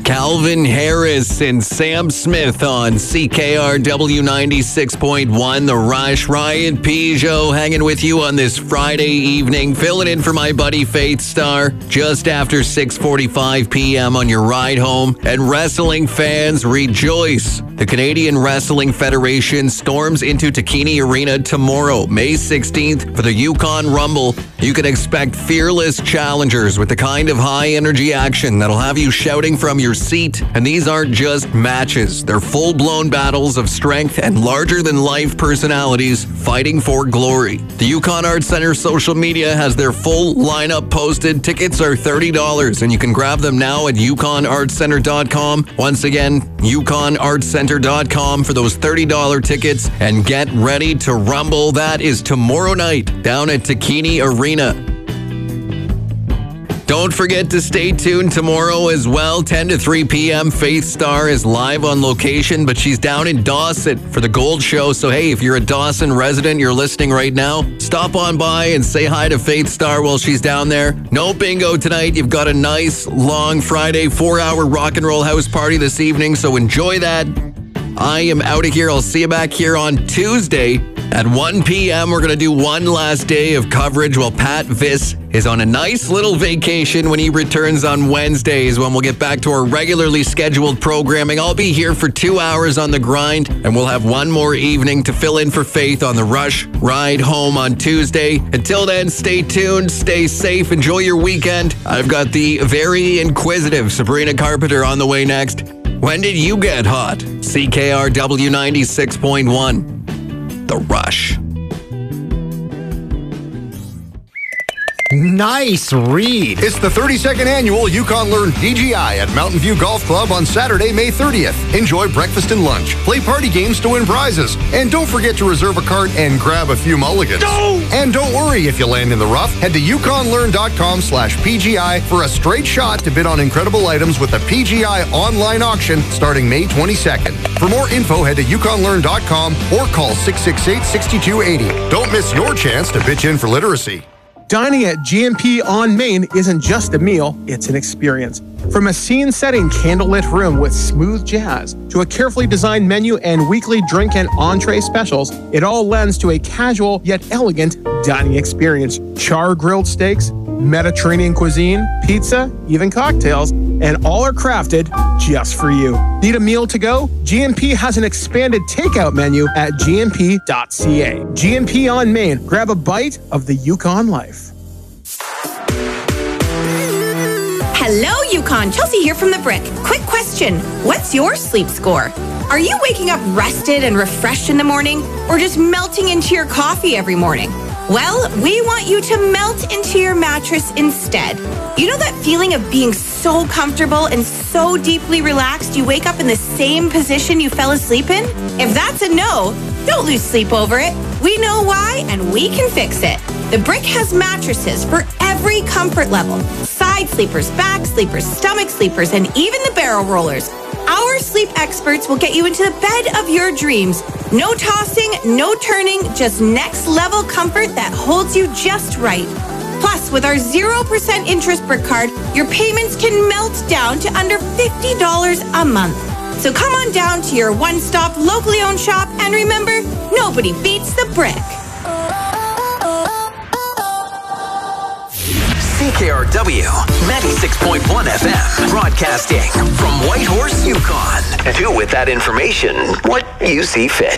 Calvin Harris and Sam Smith on CKRW 96.1 The Rush. Ryan Peugeot hanging with you on this Friday evening, filling in for my buddy Faith Star just after 6:45 p.m. on your ride home. And wrestling fans, rejoice. The Canadian Wrestling Federation storms into Takini Arena tomorrow, May 16th, for the Yukon Rumble. You can expect fearless challengers with the kind of high-energy action that'll have you shouting from your seat. And these aren't just matches. They're full-blown battles of strength and larger-than-life personalities fighting for glory. The Yukon Arts Centre social media has their full lineup posted. Tickets are $30, and you can grab them now at yukonartscentre.com. Once again, yukonartscentre.com for those $30 tickets. And get ready to rumble. That is tomorrow night down at Takini Arena. Don't forget to stay tuned tomorrow as well, 10 to 3 p.m. Faith Star is live on location, but she's down in Dawson for the Gold Show. So, hey, if you're a Dawson resident, you're listening right now, stop on by and say hi to Faith Star while she's down there. No bingo tonight. You've got a nice, long Friday, 4-hour rock and roll house party this evening, so enjoy that. I am out of here. I'll see you back here on Tuesday at 1 p.m. We're going to do one last day of coverage while Pat Viss is on a nice little vacation when he returns on Wednesdays, when we'll get back to our regularly scheduled programming. I'll be here for 2 hours on the grind, and we'll have one more evening to fill in for Faith on the Rush ride home on Tuesday. Until then, stay tuned, stay safe, enjoy your weekend. I've got the very inquisitive Sabrina Carpenter on the way next. When did you get hot? CKRW 96.1. The Rush. Nice read. It's the 32nd annual Yukon Learn PGI at Mountain View Golf Club on Saturday, May 30th. Enjoy breakfast and lunch. Play party games to win prizes. And don't forget to reserve a cart and grab a few mulligans. No! And don't worry if you land in the rough. Head to yukonlearn.com/PGI for a straight shot to bid on incredible items with the PGI online auction starting May 22nd. For more info, head to yukonlearn.com or call 668-6280. Don't miss your chance to pitch in for literacy. Dining at GMP on Main isn't just a meal, it's an experience. From a scene-setting candlelit room with smooth jazz to a carefully designed menu and weekly drink and entree specials, it all lends to a casual yet elegant dining experience. Char-grilled steaks, Mediterranean cuisine, pizza, even cocktails, and all are crafted just for you. Need a meal to go? GMP has an expanded takeout menu at gmp.ca. GMP on Main. Grab a bite of the Yukon life. Hello, Yukon. Chelsea here from The Brick. Quick question. What's your sleep score? Are you waking up rested and refreshed in the morning, or just melting into your coffee every morning? Well, we want you to melt into your mattress instead. You know that feeling of being so comfortable and so deeply relaxed you wake up in the same position you fell asleep in? If that's a no, don't lose sleep over it. We know why, and we can fix it. The Brick has mattresses for every comfort level. Side sleepers, back sleepers, stomach sleepers, and even the barrel rollers. Our sleep experts will get you into the bed of your dreams. No tossing, no turning, just next level comfort that holds you just right. Plus, with our 0% interest Brick card, your payments can melt down to under $50 a month. So come on down to your one-stop locally owned shop, and remember, nobody beats the Brick. CKRW 96.1 FM, broadcasting from Whitehorse, Yukon. Do with that information what you see fit.